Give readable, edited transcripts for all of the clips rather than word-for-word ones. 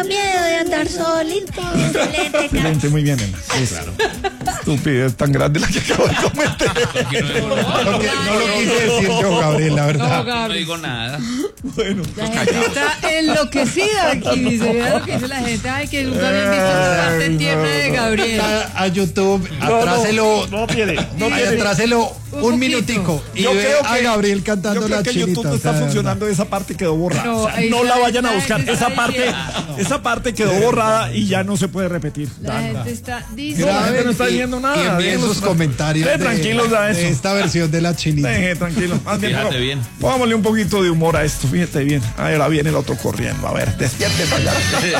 miedo de andar solito. Excelente, Excelente, muy bien, nena. Sí, claro. Estupidez tan grande la que acabo de cometer. No lo quise decir yo, Gabriel, la verdad. No digo nada. Bueno, La gente está enloquecida aquí, dice. Mira lo que dice la gente. Ay, que nunca habían visto esta parte tierna de Gabriel. A YouTube, atráselo. no tiene. Atráselo un minutico y Yo ve creo a que- Gabriel cantando Yo creo la que chinita. YouTube no está o sea, funcionando, esa parte quedó borrada. No, O sea, ahí no está, la vayan a la buscar. gente Esa está parte, diciendo. esa parte quedó borrada y ya no se puede repetir. La gente está diciendo. La gente no está y- viendo nada. Y envíen Déjenlos sus comentarios tranquilos a de eso. esta versión de la chinita. Deje, tranquilo. Más bien, Fíjate bien. Pongámosle un poquito de humor a esto, fíjate bien. Ahora viene el otro corriendo. A ver, despierte allá.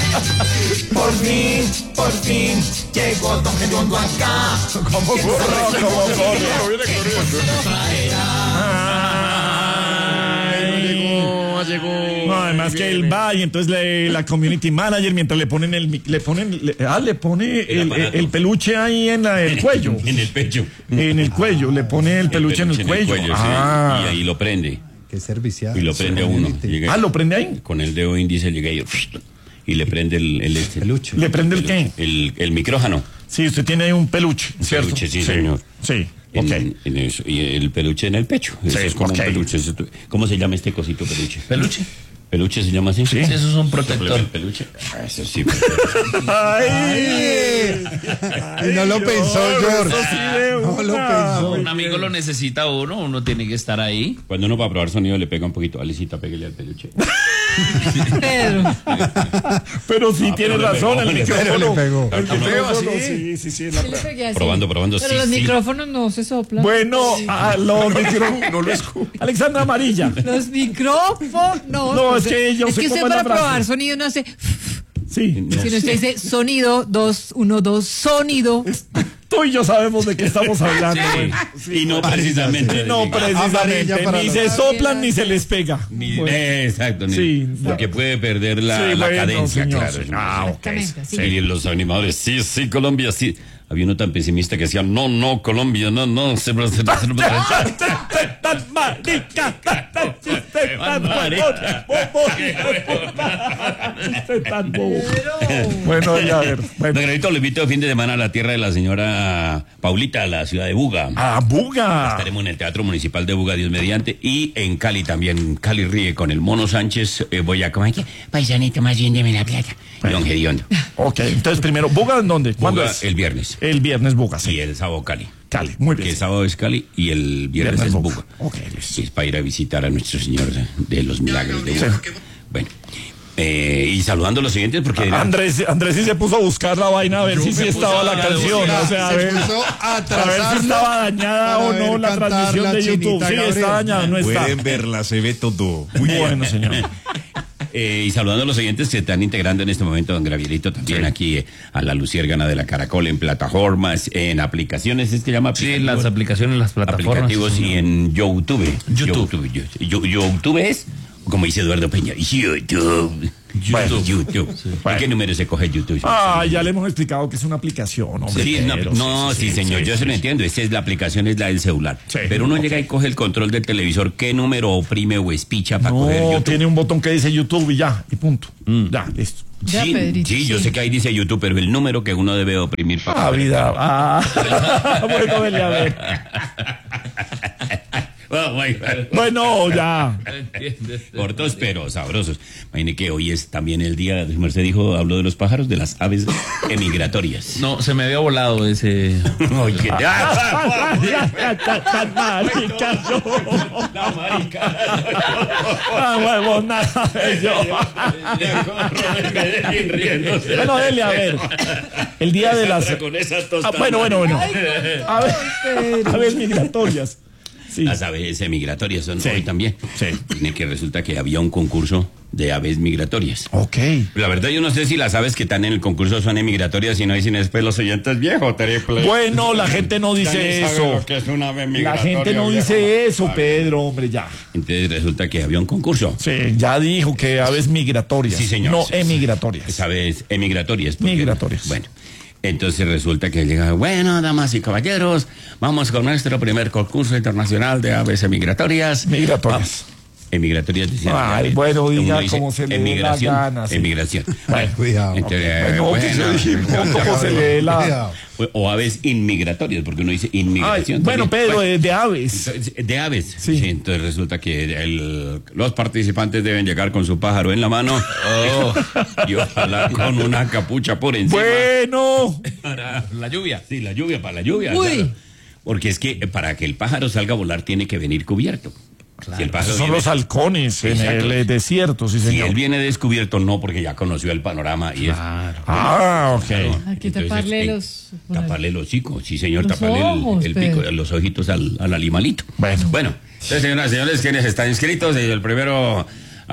por fin, llegó Don Gediondo acá. ¿Cómo corre? ¿Cómo corre? Llegó. No, además que él va y entonces la community manager mientras le pone el peluche ahí en el cuello. En el pecho. En el cuello, le pone el peluche en el cuello. sí. Ah. Y ahí lo prende. Qué servicial. Y lo prende a uno. Llega ¿Lo prende ahí? con el dedo índice llega y le prende el Peluche. ¿Le prende el qué? el micrófono. Sí, usted tiene ahí un peluche, ¿cierto? Peluche, sí, señor. Sí, ok. En eso, y el peluche en el pecho. Eso Sí, es como ok. un peluche. ¿Cómo se llama este cosito peluche? ¿Peluche? ¿Peluche se llama así? Sí. Eso es un protector. ¿El peluche? Eso sí. ¡Ay! Y no lo pensó, George. Eso sí de No lo una. pensó. Un amigo lo necesita uno tiene que estar ahí. Cuando uno para probar sonido le pega un poquito. Alecita, pégale al peluche. Pedro. Pero sí tiene pero le razón, pegó, el le micrófono. le pegó. El Ah, no. micrófono, sí. Sí le pegué así. Probando, Pero sí, los sí. micrófonos no se soplan. Bueno, los micrófonos. No lo escucho. Alexandra Amarilla. Los micrófonos. No, es que yo Es sé que usted cómo es la para probar frase. sonido no hace. Sí. Si no usted dice sonido, 2, 1, 2, sonido. Tú y yo sabemos de qué estamos hablando. Sí. Bueno. Y no precisamente. No, precisamente. Amarilla para Ni los- se soplan ni se les pega. Ni- Bueno. Exacto. Sí. Porque puede perder la Sí, bueno, cadencia, señor, claro. sí. Ah, ok. Exactamente, sí. Y los animadores, sí, Colombia, sí. Había uno tan pesimista que decía, no, Colombia, no, se Tan marica, tan marica. Usted tan bobo. Bueno, ya a ver. Don Bueno. Granito, lo invito el fin de semana a la tierra de la señora Paulita, a la ciudad de Buga. ¡Ah, Buga! Estaremos en el Teatro Municipal de Buga, Dios mediante, y en Cali también. Cali ríe con el Mono Sánchez. Voy a comer aquí. Paisanito, más bien deme la plata. Y Don Gediondo. Ok, entonces primero, ¿Buga en dónde? ¿Cuándo Buga es? el viernes. El viernes Buga, sí. Y el sábado Cali. Cali, muy Que bien. el sábado es Cali y el viernes es Buga. Ok, listo. Es para ir a visitar a nuestro Señor de los Milagros de Buga. Bueno, y saludando a los siguientes porque dirán, Andrés sí se puso a buscar la vaina a ver si sí estaba la canción. O sea, a ver, puso a a ver si trazarlo estaba dañada o para no ver la cantar transmisión la de YouTube. chinita, Sí, Gabriel. está dañada, no está. Pueden verla, se ve todo. Bueno, señor. y saludando a los siguientes que se están integrando en este momento, don Gravierito, también aquí a la Luciérgana de la Caracol, en plataformas, en aplicaciones, ¿es que llama? Sí, las aplicaciones, las plataformas. Aplicativos y en YouTube. YouTube. YouTube es, como dice Eduardo Peña, YouTube. Bueno. YouTube. ¿Por qué número se coge YouTube? Ya le hemos explicado que es una aplicación, hombre. Sí, sí, señor, yo se lo entiendo. Esa es la aplicación, es la del celular. Sí, Pero uno ok. llega y coge el control del televisor, ¿qué número oprime o espicha para coger No, YouTube? tiene un botón que dice YouTube y ya, y punto. Ya, listo. Ya, Sí, Pedrito, sí, yo sí. sé que ahí dice YouTube, pero el número que uno debe oprimir para coger. Vida. Bueno, vele a ver. Bueno, ya. Cortos pero sabrosos. Imagine que hoy es también el día, su merced dijo, habló de los pájaros, de las aves emigratorias. No, se me había volado ese. Ay, qué- Tan marica yo. La marica. Huevo, nada yo. Bueno, dele a ver. El día de las. Con esa tostada. Bueno. A ver, migratorias. Sí. Las aves migratorias son Sí. hoy también. Sí. Tiene que resulta que había un concurso de aves migratorias. Ok. La verdad yo no sé si las aves que están en el concurso son migratorias y no dicen después los oyentes viejos, triple. Bueno, la gente no Ya ni dice saben eso. lo que es una ave La migratoria, gente no viejo. dice eso, Pedro, hombre, ya. Entonces resulta que había un concurso. Sí, ya dijo que aves migratorias. Sí, señor. No Sí, sí. emigratorias. Es aves emigratorias. porque- Migratorias. Bueno. Entonces resulta que llega, bueno, damas y caballeros, vamos con nuestro primer concurso internacional de aves emigratorias. Migratorias. Emigratorias decían. Ay, bueno, diga Uno dice como se le dé la emigración, gana, sí. emigración. Bueno, cuidado. Entonces, No, que se dijimos como se le dé la... Cuidado. o aves inmigratorias, porque uno dice inmigración. Ay, bueno, también. Pedro, de aves. Entonces, de aves. Sí. Sí, entonces resulta que los participantes deben llegar con su pájaro en la mano y ojalá con una capucha por encima. Bueno. Para la lluvia. Sí, la lluvia, para la lluvia. Uy. Claro. Porque es que para que el pájaro salga a volar tiene que venir cubierto. Si el pájaro Esos son viene- los halcones en Exacto. el desierto, sí, si señor. él viene descubierto, no, porque ya conoció el panorama y Ah, ok. Hay que entonces, taparle los... taparle el hocico, sí señor, Los taparle ojos, el pico, Pedro. los ojitos al animalito. Bueno. Entonces, señoras y señores, ¿quiénes están inscritos? El primero,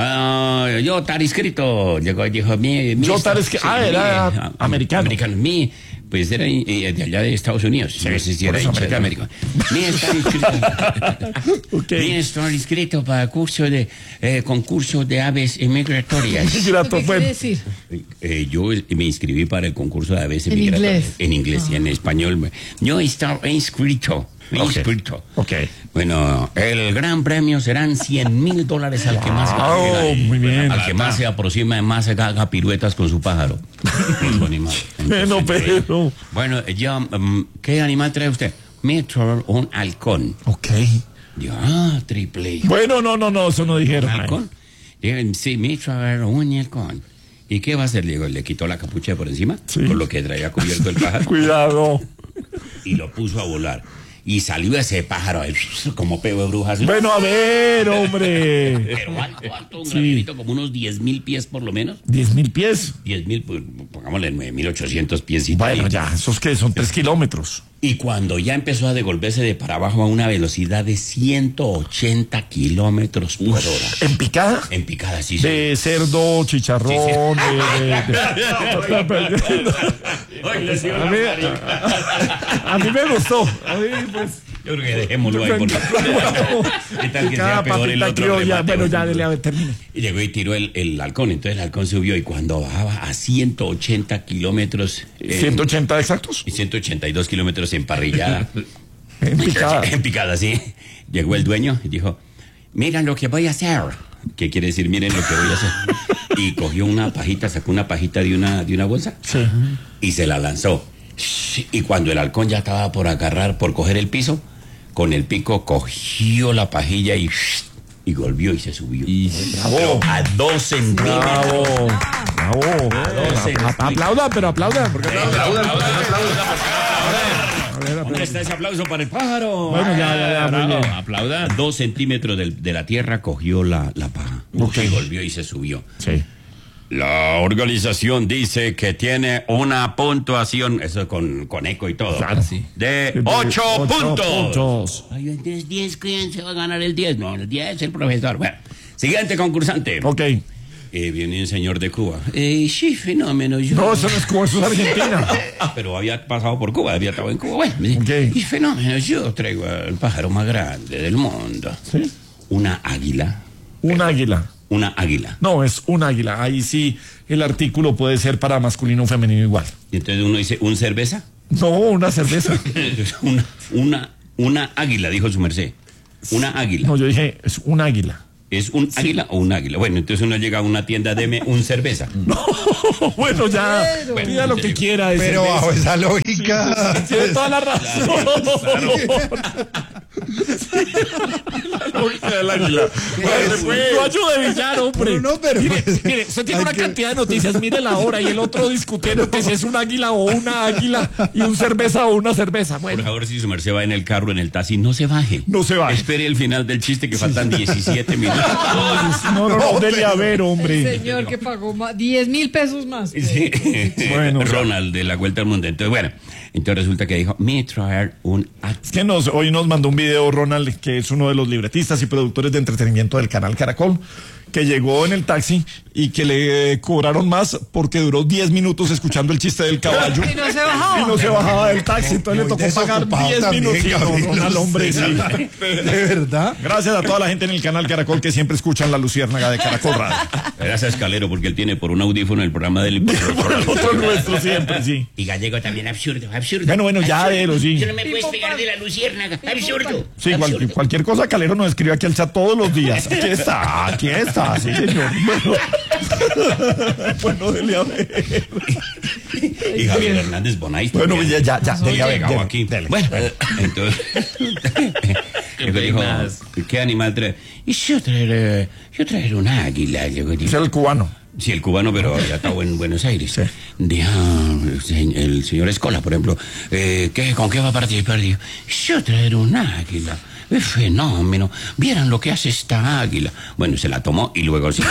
yo estar inscrito, dijo, Yo estar inscrito. Era americano. Americano, pues era de allá de Estados Unidos. Sí, no sé si por era eso hincha de americano. América. Mi estar inscrito. Ok. Mi estar inscrito para concurso de aves migratorias. Sí, grato, ¿Qué quiere bueno. decir? Yo me inscribí para el concurso de aves En migratorias. inglés. En inglés y en español. Yo estaba inscrito. Ok. Bueno, el gran premio serán $100,000 al que más Wow, muy bien. al que más se aproxima, más haga piruetas con su pájaro. Con su animal. Bueno, Entonces, pero... bueno, yo, ¿qué animal trae usted? Me trae un halcón. Ok. Yo, triple. Bueno, no, eso no dijeron. ¿Halcón? Digo, sí, me trae un halcón. ¿Y qué va a hacer? Digo, le quitó la capucha por encima, Sí. con lo que traía cubierto el pájaro, Cuidado. y lo puso a volar. Y salió ese pájaro ahí, como peo de brujas. Bueno, a ver, hombre. Pero alto, un Sí. granito, como unos 10,000 pies por lo menos. 10,000 pies. 10,000, pues, pongámosle 9,800 pies. Bueno, ya, ¿esos qué? Son 3 kilómetros. Y cuando ya empezó a devolverse de para abajo a una velocidad de 180 kilómetros por hora. ¿En picada? En picada, sí. De cerdo, chicharrón, a mí me gustó. A mí, pues... Yo creo que dejémoslo ahí. Porque... ¿Qué tal que sea Cada peor el papita otro criolla. remate? Bueno, ya, dele, a ver, termine. Y llegó y tiró el halcón. Entonces el halcón subió y cuando bajaba a 180 kilómetros... 180 exactos. y 182 kilómetros en parrillada. En picada. En picada, sí. Llegó el dueño y dijo, miren lo que voy a hacer. ¿Qué quiere decir? Miren lo que voy a hacer. Y cogió una pajita, sacó una pajita de una bolsa Sí. y se la lanzó. Y cuando el halcón ya estaba por coger el piso, con el pico cogió la pajilla y volvió y se subió. Bravo. A 2 centímetros. Bravo. Aplauda, pero aplauda. Porque ¿Dónde está ese aplauso para el pájaro? Bueno, ya, muy bien. Aplauda. 2 centímetros de la tierra cogió la paja. Ok. Y volvió y se subió. Sí. La organización dice que tiene una puntuación, eso con eco y todo, Claro, sí. de 8 puntos. puntos. Ay, entonces 10, ¿quién se va a ganar el 10? No, el 10 es el profesor. Bueno, siguiente concursante. Ok. Viene un señor de Cuba. Sí, fenómeno. Yo... No, eso no es Cuba, eso es Argentina. Pero había pasado por Cuba, había estado en Cuba. Bueno, Ok. y fenómeno, yo traigo el pájaro más grande del mundo. ¿Sí? Una águila. Un águila. Una águila. No, es un águila. Ahí sí el artículo puede ser para masculino o femenino igual. Y entonces uno dice, ¿un cerveza? No, una cerveza. una águila, dijo su merced. Una águila. No, yo dije, es un águila. ¿Es un águila o un águila? Bueno, entonces uno llega a una tienda, deme un cerveza. No, bueno, ya. Pero- Pida lo que quiera. de Pero cerveza. bajo esa lógica. Tiene toda la razón. La lógica del águila. Yo ayudo de villano, hombre. No, pero mire, pues, mire, usted tiene hay una que- cantidad de noticias, mire la hora y el otro discutiendo que si es un águila o una águila y un cerveza o una cerveza. Por Bueno, favor, si su merced va en el carro, en el taxi, no se baje. No se baje. Espere el final del chiste que faltan 17 minutos. no, dele a ver, hombre. El señor que pagó más, 10,000 pesos más. Sí. Bueno, Ronald de la Vuelta al Mundo. Entonces resulta que dijo, me traer un Es que hoy nos mandó un video Ronald, que es uno de los libretistas y productores de entretenimiento del canal Caracol, que llegó en el taxi y que le cobraron más porque duró 10 minutos escuchando el chiste del caballo. Y no se bajaba. Y no se bajaba del taxi, entonces le Muy tocó pagar desocupado 10 también, minutos. Sí, Gabriel, no, al hombre, sí. ¿De verdad? Gracias a toda la gente en el canal Caracol que siempre escuchan la Luciérnaga de Caracol Radio. Gracias, Calero, porque él tiene por un audífono el programa del Por el otro nuestro siempre, sí. Y Gallego también, absurdo. Bueno, ya, pero sí. Tú no me puedes pegar de la Luciérnaga. Absurdo. Sí, cualquier cosa, Calero nos escribe aquí al chat todos los días. Aquí está, sí, señor. Bueno, dele a ver. Y Javier Hernández Bonais. Bueno, ya, dele a ver. Llegado aquí. Dele. Bueno, entonces. Luego dijo, más. ¿qué animal trae? Y yo traer un águila. Luego Es dijo, el cubano. sí, el cubano, pero ya está en Buenos Aires. Dijo el señor Escola, por ejemplo, ¿con qué va a participar? Dijo, yo traer un águila. ¡Es fenómeno! ¿Vieran lo que hace esta águila? Bueno, se la tomó y luego se la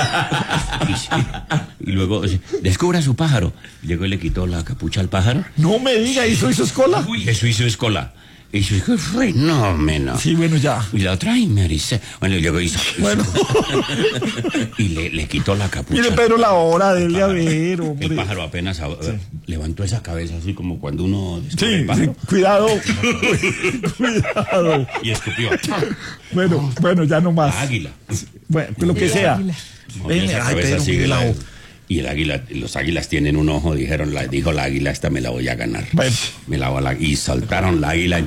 sacó. Y luego descubra su pájaro. Llegó y le quitó la capucha al pájaro. No me diga, ¿hizo Escola? Eso hizo Escola. Eso es fenómeno. Sí, bueno, ya. Y la otra, y me dice, bueno, y luego hizo. Bueno. Y le quitó la capucha. Mire, Pedro, la hora, dele a ver, El hombre. pájaro apenas levantó esa cabeza así como cuando uno descubre Sí, el pájaro. cuidado. Cuidado. Y escupió. Bueno, ya no más. La águila. Bueno, lo que sea. Movió esa Ay, cabeza Pedro, así mire de la la- O. Y el águila, los águilas tienen un ojo, dijo la águila, esta me la voy a ganar. Bueno. Me la voy a y soltaron la águila.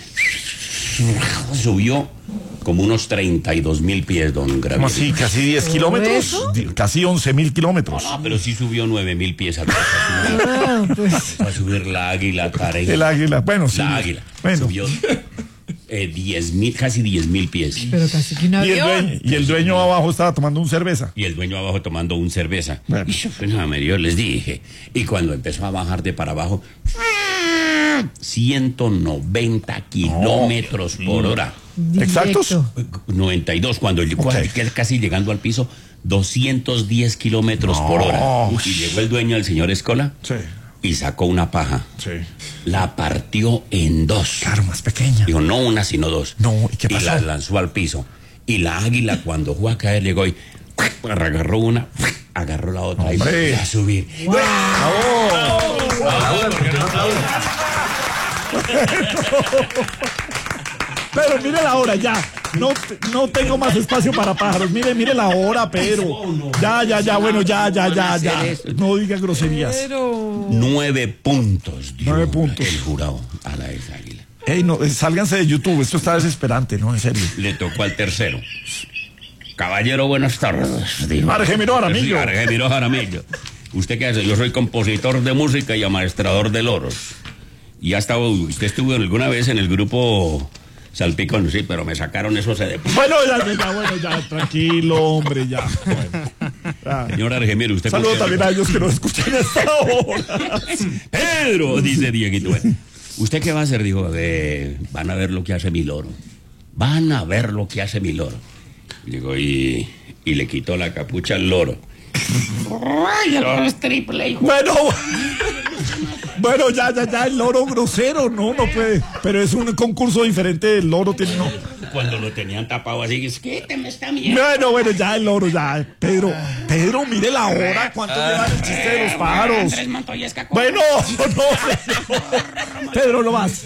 Subió como unos 32.000 pies, don ¿Cómo Gabriel. así? ¿Casi 10 kilómetros? eso? Casi 11.000 kilómetros. No, pero sí subió 9.000 pies. Ah, pues. Va a subir la águila, Tarek. El águila. Bueno, sí. La águila. Bueno. Subió 10.000, casi 10.000 pies. Pero casi que un avión. Y el dueño abajo estaba tomando un cerveza. Y el dueño abajo tomando un cerveza. Bueno. Y yo, pues, no, yo les dije. Y cuando empezó a bajar de para abajo, 190 kilómetros por hora. ¿Exactos? 92, cuando casi llegando al piso, 210 kilómetros por hora. Y llegó el dueño, el señor Escola, Sí. y sacó una paja. Sí. La partió en dos. Claro, más pequeña. Dijo, no una, sino dos. No, ¿y qué pasó? la lanzó al piso. Y la águila, cuando fue a caer, llegó y agarró una, agarró la otra Hombre. y volvió a subir. Pero mire la hora, ya. No tengo más espacio para pájaros. Mire la hora, Pedro. Ya, bueno, ya. No diga groserías. Pero. 9 puntos. dio 9 puntos. El jurado a la ex águila. Ey, no, sálganse de YouTube. Esto está desesperante, ¿no? En serio. Le tocó al tercero. Caballero, buenas tardes. Dijo. Argemiro Jaramillo. Sí, Argemiro Jaramillo. ¿Usted qué hace? Yo soy compositor de música y amaestrador de loros. Y usted estuvo alguna vez en el grupo Salpicón, sí, pero me sacaron esos de... Bueno, ya, tranquilo, hombre, ya. Bueno, ya. Señor Argemiro, usted... Saludo también a ellos que nos escuchan a esta hora. Pedro, dice Dieguito. ¿Usted qué va a hacer? Dijo, van a ver lo que hace mi loro. Van a ver lo que hace mi loro. Digo, y le quitó la capucha al loro. ¡Ay, el loro es triple, hijo! Bueno, ya, el loro grosero, no puede. Pero es un concurso diferente, el loro tiene, no. Cuando lo tenían tapado así, es que me está mierda. Bueno, ya el loro, ya. Pedro, mire la hora, ¿cuánto lleva el chiste de los pájaros? Andrés Montoya escapó. Bueno, no. Pedro, no más.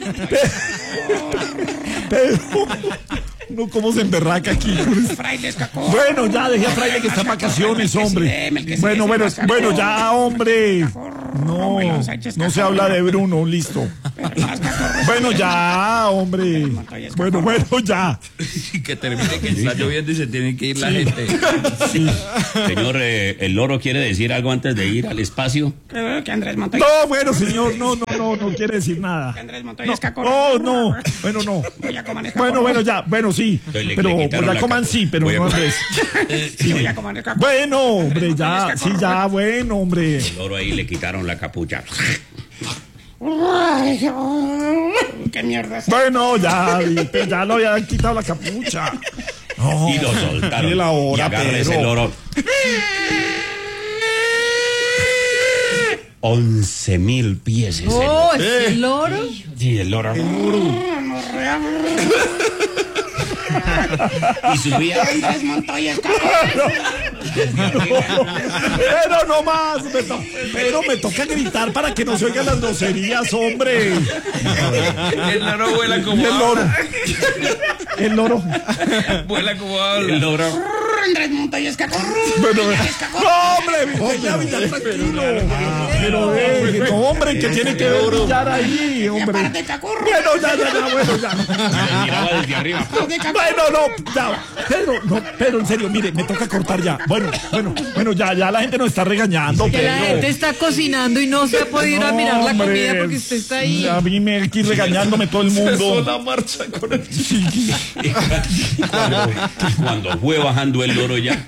Pedro. No, cómo se emberraca aquí. Fraile escapó. Bueno, ya, dejé a Fraile que está en vacaciones, hombre. Bueno, ya, hombre. No se habla de Bruno, listo. Bueno, ya, hombre. Bueno, ya. Que termine que está lloviendo y se tiene que ir la gente. Señor, ¿el loro quiere decir algo antes de ir al espacio? Que Andrés Montoya. No, bueno, señor, no quiere decir nada. Andrés Montoya escapó. No. Bueno, no. Voy a comer escapó. Bueno, ya, bueno, sí. Entonces le Pero quitaron pues la ya coman capa. sí, pero Voy a no comer. Andrés. Voy a comer escapó. Bueno, hombre, ya, sí, ya, bueno, hombre. El loro ahí le quitaron la capucha. Ay, qué mierda. Bueno, ya lo habían quitado la capucha. No, Y lo soltaron. mire la hora, y agarra ese Pedro. loro. 11.000 pies ese loro. Oh, ¿es el loro? Sí, el loro. Y subía Andrés Montoya. Pero no más, pero me toca gritar para que no se oigan las groserías, hombre. El loro vuela como Y el loro. habla. El loro. Vuela como habla. El loro. Andrés Montoya Escacorro. Bueno, no, hombre, ya, tranquilo. Pero, no, hombre, que tiene que ver brillar ahí, hombre. Bueno, ya, bueno, ya. Me miraba desde arriba. Bueno, no, ya. Pedro, en serio, mire, me toca cortar ya. Bueno, ya la gente nos está regañando, Que la Pedro. gente está cocinando y no se ha podido ir a mirar la comida porque usted está ahí. A mí me aquí regañándome todo el mundo. la marcha con el... Cuando fue bajando el loro ya,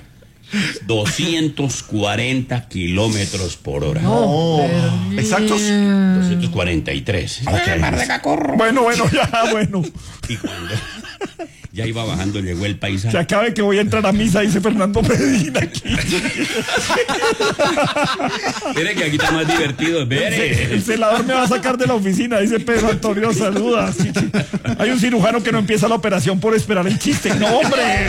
240 kilómetros por hora. ¿Exactos? 243. Bueno, ya, bueno. Y cuando ya iba bajando, llegó el Se paisaje. acabe que voy a entrar a misa, dice Fernando Medina aquí. Mire que aquí está más divertido. El celador me va a sacar de la oficina, dice Pedro Antonio, saluda. Sí. Hay un cirujano que no empieza la operación por esperar el chiste. No, hombre.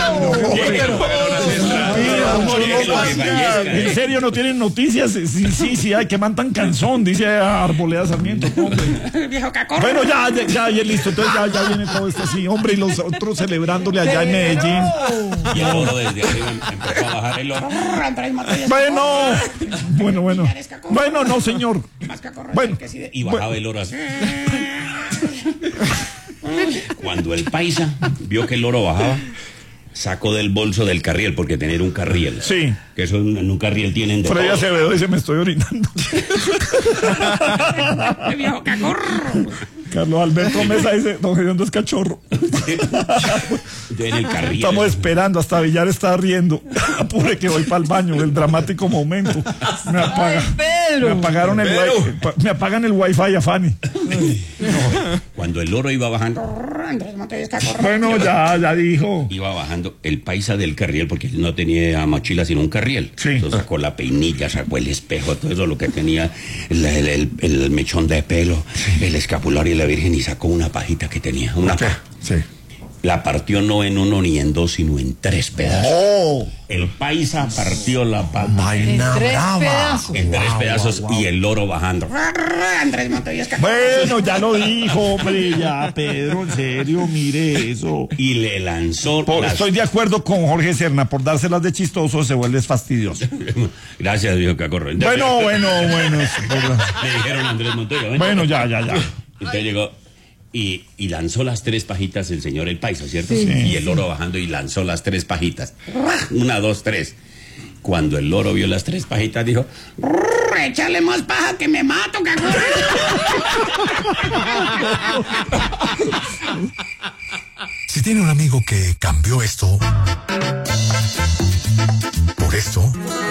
En serio, no tienen noticias. Sí, ay, que mandan canzón, dice Arboleda Sarmiento. Hombre. Viejo cacorro. Bueno, ya, listo. Entonces ya viene todo esto así, hombre, y los otros celebrándole allá en Medellín. Y el loro desde arriba empezó a bajar el loro. Andrés Montoya Bueno. Bueno, no, señor. Bueno, Y bajaba el loro así. Cuando el paisa vio que el loro bajaba, sacó del bolso del carriel, porque tener un carriel. Sí. Que eso en un carriel tienen de Freddy todo. Acevedo dice, me estoy orinando. Viejo cacorro. Carlos Alberto Mesa dice, don Gediondo es cachorro. Yo en el carriel. Estamos esperando, hasta Villar está riendo. Apure que voy para el baño, el dramático momento. Me apagaron el wifi, me apagan el wifi a Fanny. Cuando el loro iba bajando, Andrés Montoya Escacorro. Bueno, ya dijo. iba bajando el paisa del carriel, porque él no tenía mochila sino un carriel. Sí. Entonces sacó la peinilla, sacó el espejo, todo eso, lo que tenía, el mechón de pelo, el escapulario y la Virgen, y sacó una pajita que tenía, una paja. Sí. La partió no en uno ni en dos, sino en 3 pedazos. Oh, El paisa partió la paja vaina En 3 brava. pedazos. en 3 pedazos y el loro bajando. Andrés Montoya Escacorro. Bueno, ya lo dijo, hombre, ya, Pedro, en serio, mire eso. Y le lanzó Estoy de acuerdo con Jorge Serna, por dárselas de chistoso se vuelve fastidioso. Gracias, viejo Cacorro. Bueno. Le dijeron a Andrés Montoya. "Ven". Bueno, ya. Entonces llegó y lanzó las 3 pajitas el señor el paisa, ¿cierto? Sí. Y el loro bajando y lanzó las 3 pajitas. 1, 2, 3. Cuando el loro vio las 3 pajitas, dijo, Échale más paja que me mato, cacorro. Si tiene un amigo que cambió esto por esto,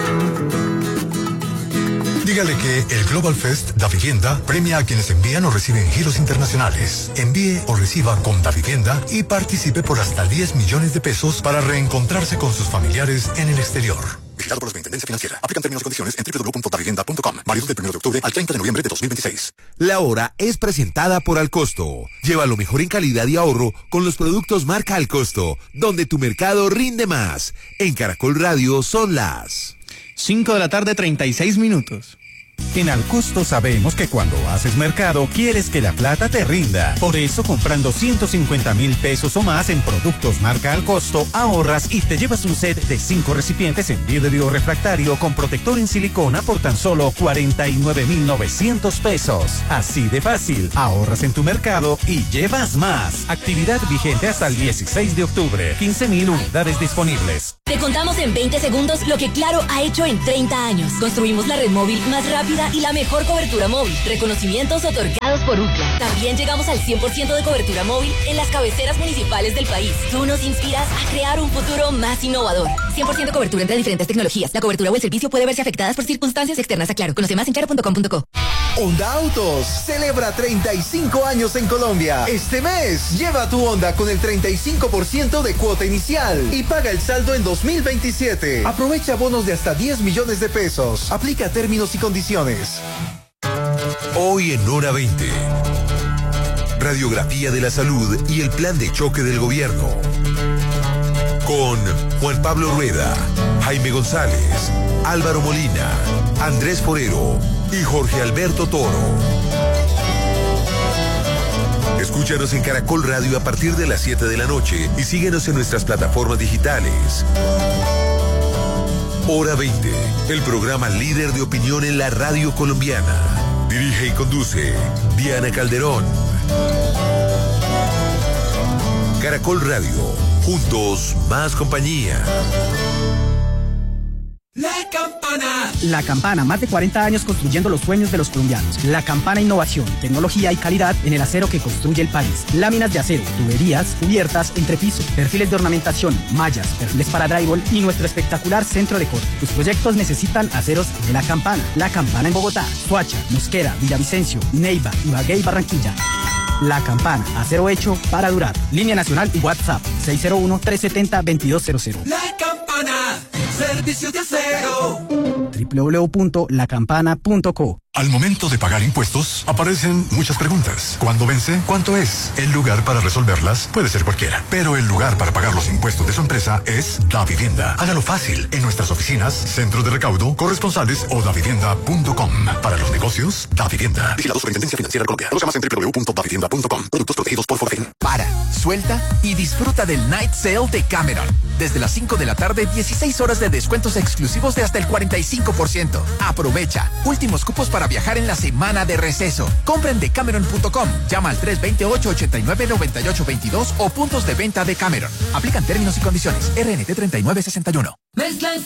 dígale que el Global Fest Da Vivienda premia a quienes envían o reciben giros internacionales. Envíe o reciba con Da Vivienda y participe por hasta 10 millones de pesos para reencontrarse con sus familiares en el exterior. Vigilado por la Superintendencia Financiera. Aplican términos y condiciones en www.davivienda.com. Válido del 1 de octubre al 30 de noviembre de 2026. La hora es presentada por Alcosto. Lleva lo mejor en calidad y ahorro con los productos marca Alcosto, donde tu mercado rinde más. En Caracol Radio son las 5:36 p.m. En Alcosto sabemos que cuando haces mercado quieres que la plata te rinda. Por eso, comprando 150,000 pesos o más en productos marca Alcosto, ahorras y te llevas un set de 5 recipientes en vidrio refractario con protector en silicona por tan solo 49,900 pesos. Así de fácil, ahorras en tu mercado y llevas más. Actividad vigente hasta el 16 de octubre. 15,000 unidades disponibles. Te contamos en 20 segundos lo que Claro ha hecho en 30 años. Construimos la red móvil más rápida y la mejor cobertura móvil. Reconocimientos otorgados por UCLA. También llegamos al 100% de cobertura móvil en las cabeceras municipales del país. Tú nos inspiras a crear un futuro más innovador. 100% cobertura entre diferentes tecnologías. La cobertura o el servicio puede verse afectadas por circunstancias externas a Claro. Conoce más en claro.com.co. Honda Autos celebra 35 años en Colombia. Este mes, lleva tu Honda con el 35% de cuota inicial y paga el saldo en 2027. Aprovecha bonos de hasta 10 millones de pesos. Aplica términos y condiciones. Hoy en Hora 20. radiografía de la salud y el plan de choque del gobierno. Con Juan Pablo Rueda, Jaime González, Álvaro Molina, Andrés Forero y Jorge Alberto Toro. Escúchanos en Caracol Radio a partir de las 7 de la noche y síguenos en nuestras plataformas digitales. Hora 20, el programa líder de opinión en la radio colombiana. Dirige y conduce Diana Calderón. Caracol Radio, juntos más compañía. La Campana. La Campana, más de 40 años construyendo los sueños de los colombianos. La Campana, innovación, tecnología y calidad en el acero que construye el país. Láminas de acero, tuberías, cubiertas, entrepiso, perfiles de ornamentación, mallas, perfiles para drywall y nuestro espectacular centro de corte. Tus proyectos necesitan aceros de La Campana. La Campana en Bogotá, Soacha, Mosquera, Villavicencio, Neiva, Ibagué y Barranquilla. La Campana, acero hecho para durar. Línea nacional y WhatsApp 601-370-2200. La Campana, servicios de acero. www.lacampana.co. Al momento de pagar impuestos, aparecen muchas preguntas. ¿Cuándo vence? ¿Cuánto es? El lugar para resolverlas puede ser cualquiera, pero el lugar para pagar los impuestos de su empresa es Davivienda. Hágalo fácil en nuestras oficinas, centros de recaudo, corresponsales o davivienda.com. Para los negocios, Davivienda. Vigilado Superintendencia Financiera de Colombia. Conoce más en www.davivienda.com. Productos protegidos por Foreign. Para, suelta y disfruta del Night Sale de Cameron. Desde las 5 de la tarde, 16 horas de descuentos exclusivos de hasta el 45%. Aprovecha. Últimos cupos para viajar en la semana de receso. Compren de Cameron.com. Llama al 328-89-9822 o puntos de venta de Cameron. Aplican términos y condiciones. RNT 3961.